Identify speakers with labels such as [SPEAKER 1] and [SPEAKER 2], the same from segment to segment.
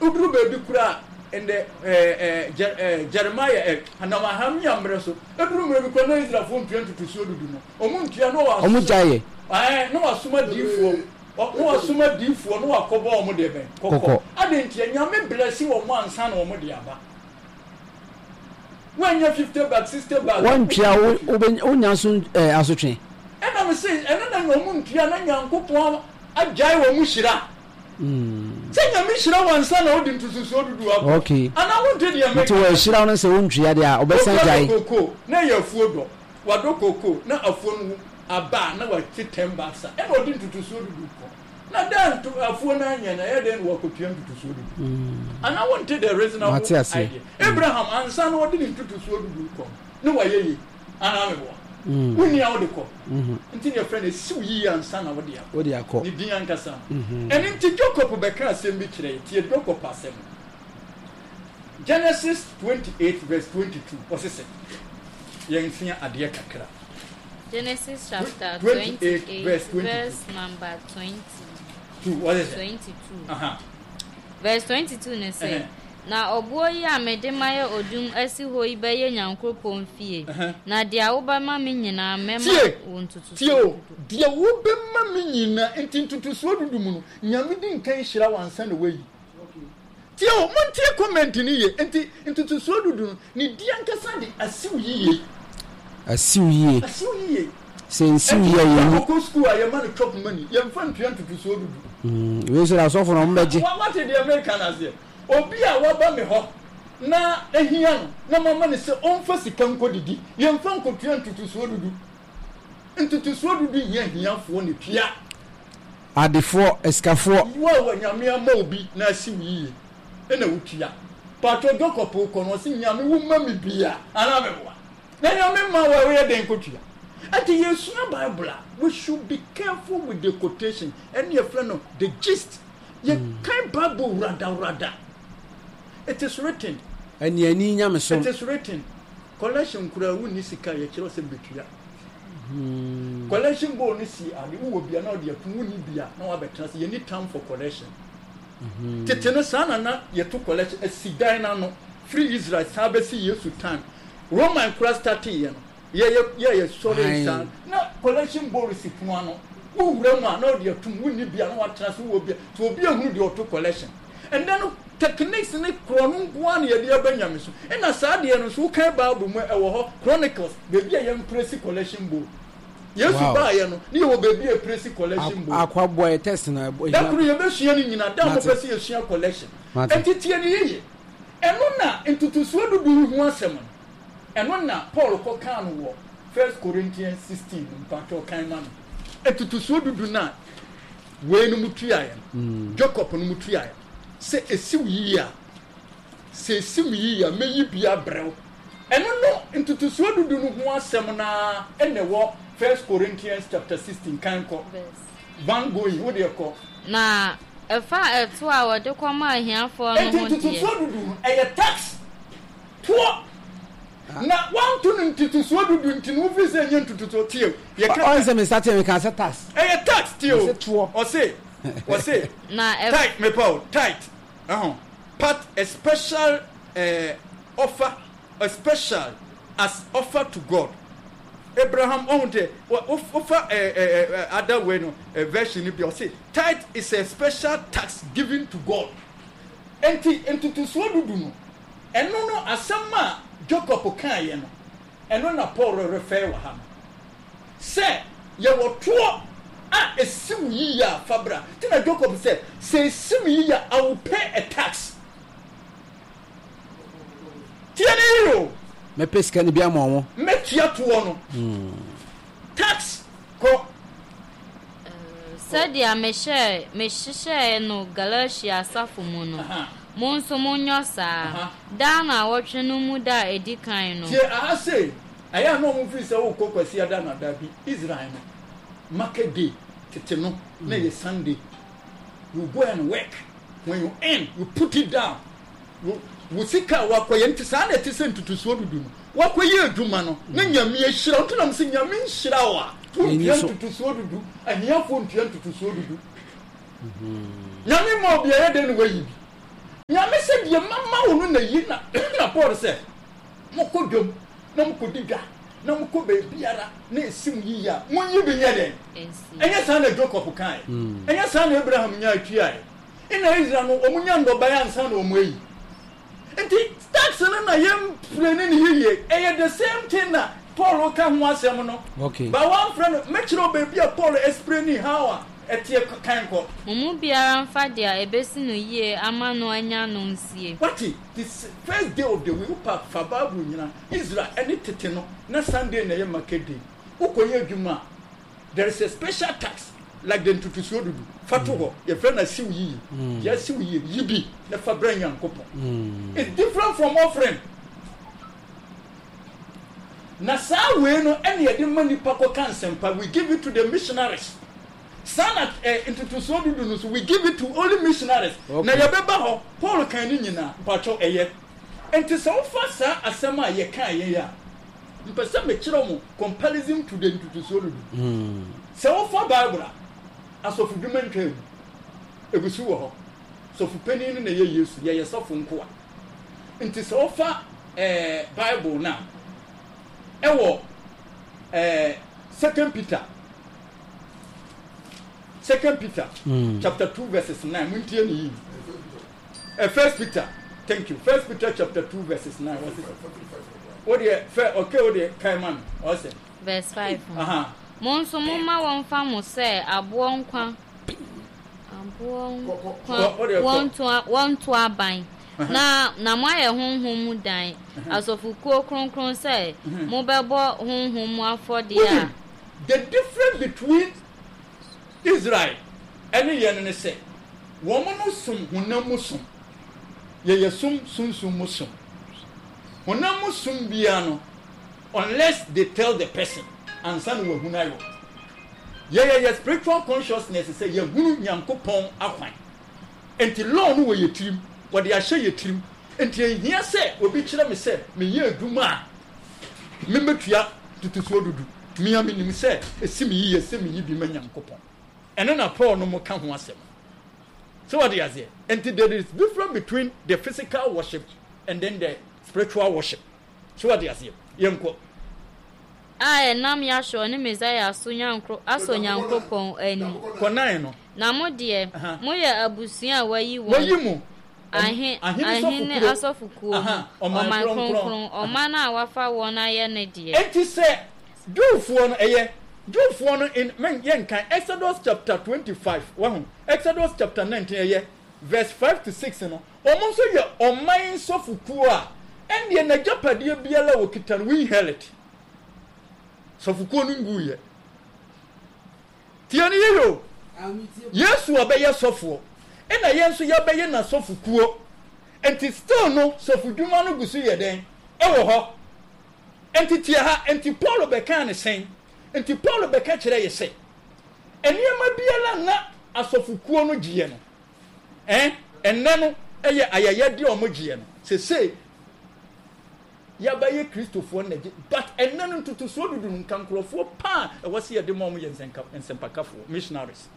[SPEAKER 1] udru baby kura and Jeremiah Hanamaham Yamreso udru baby kura Israel phone 20 to so do no omuntia no wa
[SPEAKER 2] omujaye
[SPEAKER 1] no asuma difo no asuma difo no akoba omo de ben kokko adentia nyame bless wo mo ansa na omo de aba when you 50 back 60 back
[SPEAKER 2] one tia onya so asotwe
[SPEAKER 1] and I'm saying and na omuntia na nyankopon ajai wo muhira say nyame hira wansa na odi ntususu odudu aba
[SPEAKER 2] okay
[SPEAKER 1] and I want to the America
[SPEAKER 2] to hira no se wontwia de a obesan jai
[SPEAKER 1] kokko na yafuo do wado kokko na afuo no aba na wa 10 bucks e no odi ntususu odudu ko na dan to afuo na anya na ye den wo kotua ntususu odudu and I wanted the reasonable idea Abraham ansa na odi ntususu odudu ko no wa yeyi ana me bo woni a wode ko nti your friend is so yi ansa na wode akọ ni din ankasa and nti Jacob be ka asem bi kire tie Jacob asem Genesis 28 verse 22 what's it yen fia ade kakra
[SPEAKER 3] Genesis chapter 28 verse number 22
[SPEAKER 1] what is it
[SPEAKER 3] 22 verse 22 ne say na obuo yi amedemaye odum asi hoyi beye nyankropon fie na dia wo ba ma menyina mema wontutu
[SPEAKER 1] tio dia wo be ma menyina entintutu so dudum no nyame din kan hira wansa na wayi tio montie comment ni ye entintutu so dudum ni dia nkasa de asiw yiye
[SPEAKER 2] sensiw ye
[SPEAKER 1] ko school aye man chop money ye mfa ntuantutu so dudu
[SPEAKER 2] we so asofo no mbeje
[SPEAKER 1] what the American as here obi a waba me ho na ehia no na mama ne se onfa sika nkodidi ye mfa nkotua ntutusuo dudu ye hiafo ne pia
[SPEAKER 2] adefo eskafo
[SPEAKER 1] wa nyame ama obi na asiw yiye ena wutua pato dokopo ko no se nyame wo mami bia ana me wa na nyame ma wa we den kotua ati yesu na Bible we should be careful with the quotation and your friend no the gist ye kan Bible rada it is written
[SPEAKER 2] and ye ni nyame so
[SPEAKER 1] it is written collection kura wu ni sika ye kiro se betua collection go ni si ade wo bia na ode apu ni bia na wa betra se ye ni time for collection tetene sana na ye to collection asidan na no free Israel sabe si Yesu time Roman kura starting ye no ye sorry san na collection go si pu ano wo wura mu na ode apu ni bia na wa tra se wo bia to obi ehunu de auto collection and then techniques ni krono gwan ye de abanyame so na saade no so kan Bible mu e wo ho Chronicles bebi ye impress collection book Yesu ba ye no ni wo bebi e press collection book
[SPEAKER 2] akwa boy test na boy
[SPEAKER 1] da kru ye be sua ni nyina da mo pese ye sua collection entitie ni ye eno na entutusuo dudu hu asem eno na Paul ko kan wo 1 Corinthians 16 mpato kan ma no entutusuo dudu na we no mutua ye Jacob no mutua ye se esiw yiya se sim yiya meyi bia brew eno no entutusuo dudu no ho asem na ene wo 1 Corinthians chapter 16 kan ko van going wo de ko
[SPEAKER 3] na efa eto a wo de ko ma ahiafo no ho de
[SPEAKER 1] entutusuo dudu e tax to na want to entutusuo dudu ntinu fi se nye entutusuo tie ye ka
[SPEAKER 2] on se me start me kan se tax
[SPEAKER 1] e tax tie o se
[SPEAKER 3] na
[SPEAKER 1] tight me Paul tight part a special offer a special as offer to God Abraham onte offer other way no version bi o say tithe is a special tax given to God enti to so dudu no eno no asama Jacob kan ye no eno na Paul refer wa ha say ye wo to esiw yiya fabra tina Jacob said say esiw yiya I will pay a tax tiani yo
[SPEAKER 2] me peska ni bia mo wo
[SPEAKER 1] me tia to no tax ko
[SPEAKER 3] said ya me share no Galatia safo mu no monso monyosa da na wotwe no mu da edikan no
[SPEAKER 1] tie I say aya no mu fi se wo kokwasi ada na da bi Israel no market day teteno na ye Sunday you go and work when you end you put it down wusika wakoye ntisa na tise ntutusuo dudu no wakoye adwuma no na nyame ehira onto na mse nyame nhira wa ntutusuo dudu ahiafo ntutusuo dudu nyame mo bia ye de no wayi nyame se die mama wo no na yi na Paul se mokodwom na mokodiga na moko be biara na esim yi ya munyi bi nya den enya san na Jacob kan enya san na Abraham nya atwa ina Israel no omunya ndoba ya nsan na omu yi enti tax na yem frene ni yiye the same thing na Paul ka ho asem no
[SPEAKER 2] okay
[SPEAKER 1] ba one friend make sure baby Paul explain how etie kan ko
[SPEAKER 3] mumu biara mfa dia ebesi no yie ama no anya no nsie
[SPEAKER 1] what this first day of the week pa fa babu nyina Israel any tete no na Sunday na ye makede ukoye adwuma there is a special tax like the ntutusuo dudu fato ho your friend na siw yi ya siw yi yibi na fa bran yankopon it's different from offering na sa we no ene ye de mani pa ko kansempa we give it to the missionaries sana ntutusuo dudu no so we give it to only missionaries na ye beba ho Paul kan ni nyina pacho eye enti so fa sa asema ye kan ye ya mpesa me kire mo comparison to the ntutusuo dudu so fa Bible asofu dwuma ntwa egusu wo ho sofu panin na ye Yesu ye sofu nko a enti so fa Bible na ewo 2 Peter chapter 2 verses 9 muntie ni 1 Peter thank you 1 Peter chapter 2 verses 9 what the okay what the kaiman or say
[SPEAKER 3] verse 5 monso mumma wonfa mo se abo nkwa wonto aban na mo aye honhom mu dan asofukuo kronkron se mo bebo honhom mu afode a
[SPEAKER 1] the difference between Israel and the say woman sum hunamusum ye sum musum hunamusum biano unless they tell the person and son will hunayo ye spiritual consciousness say ye hunu nyankopon akwan enti law no we yetrim what they share yetrim enti here say obi kire me say me ye aduma me metua tutusuo dudu me aminim say esimi yi esimi yi bi ma nyankopon eno na Paul no mo ka ho asem so what they say enti there is difference between the physical worship and then the spiritual worship so what they say yenko
[SPEAKER 3] nam ya sho ne Messiah asonyankopon ani
[SPEAKER 1] konan no
[SPEAKER 3] na mo de mo ye abusua wayi wo ahe ne asofukuo oman kronkron oman na wafa won aye ne de
[SPEAKER 1] enti say Jewfo no eye Jewfo no in men yenkan Exodus chapter 25 Exodus chapter 19 eye verse 5 to 6 no omo so ye oman sofukuo a ende na japade biala wo kitan we inherit sofukuo no nguye tiani yo Yesu obeye sofo ena yenso ye beye na sofukuo enti still no sofudwuma no gusu ye den ewo ho enti tia ha enti Paul beka ne sen enti Paul beka kire ye se eniema biala na asofukuo no giye no enne no eye ayayade omogiye no se yabaye Christopher neje but enne no tutuso dudu nkankrofo pa e wose ye de mom ye nsempakafo missionaries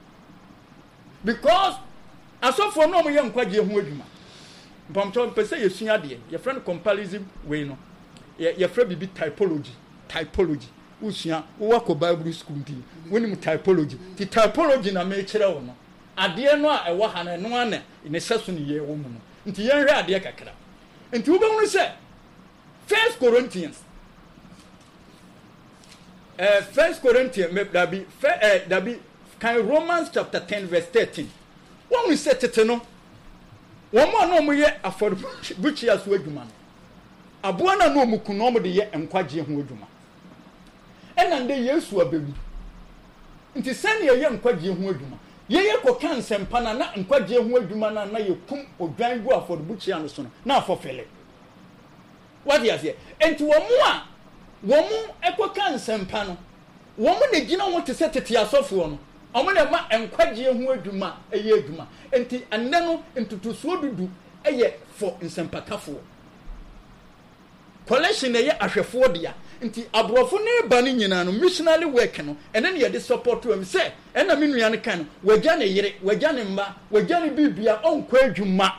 [SPEAKER 1] because asofo no mo ye nkwaje ho adwuma mpamto pese ye sua de ye friend comparison we no ye fra bibi typology usua wo ko Bible school ndi woni mu typology ti typology na me kire wo no ade no a e wo ha na no ana ne seso ne ye wo mu no nti ye hwe ade kakra nti wo be hu se 1 Corinthians dabi kan Romans chapter 10 verse 13 when we say tete no wo mo no mo ye aforu buchi aso adwuma no aboa na no mu kuno mo de ye enkwaje ho adwuma ena nde Yesu abewi nti sane ye enkwaje ho adwuma ye ko kan sempa na enkwaje ho adwuma na ye kum odwan gu aforu buchi ano so na afofele what you say enti wo mu ekwa kan sempa no wo mu ne gina wo te setete asofo no omo ne ma enkwaje hu adwuma eye adwuma enti anne no entutusuo dudu eye for nsempakafo collection eye ahwefo dia nti abrofo ne ba ne nyina no missionary work no ene ne ye de support to am say ena me nua ne kan wagya ne yire wagya ne mba wagya ne bibia onkwa adwuma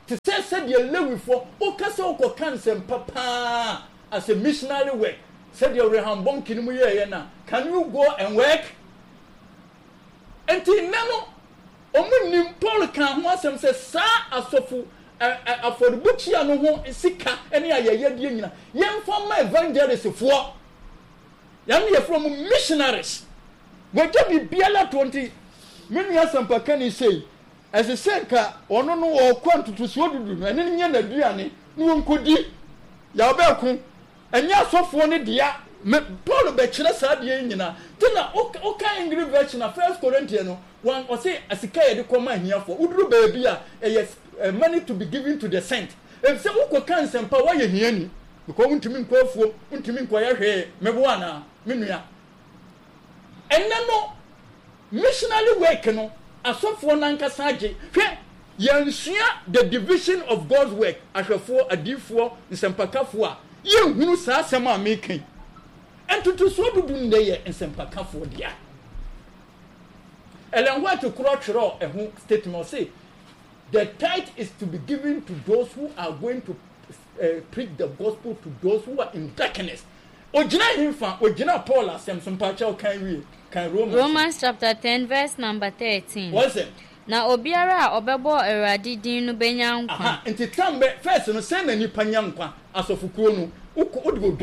[SPEAKER 1] to say said your level for Okaso Kansem Papa as a missionary work. Said your Rehambon Kimuya, can you go and work? And Nano Omunim Paul can once and say, Sir, as for the butcher no home sika any ayayadina. Young from my evangelist for young from missionaries. What be Biala 20 million some Pakani say, as a senka or no or quantity to swallow and any other diani, no could be Yabelkun and Yaso for the dia. Paul Bachelor Sadiana, Tina Oka Ingrid version of 1 Corinthians 1 or say as a kaya de command here for Udru baby, yes, money to be given to the saint. If some Oko can send power here, because to me call for unto inquire here, Mebuana, Minia. And no missionary work, no, as so for Nanka Saji, Yansia, the division of God's work, as for a D4 in Sampakafua, you who saw some making. And to so do there in Sempaka for dia. And what to crouch raw a home statement say the tithe is to be given to those who are going to preach the gospel to those who are in darkness. Ojina Infa, Ojina Paula, Samson Pacha can
[SPEAKER 3] Romans chapter 10, verse number 13.
[SPEAKER 1] What's it?
[SPEAKER 3] Now Obiara Obebo Eradi Dinu Benyankwa.
[SPEAKER 1] And to come first and send any Panyankwa as of Ukuno, who could go.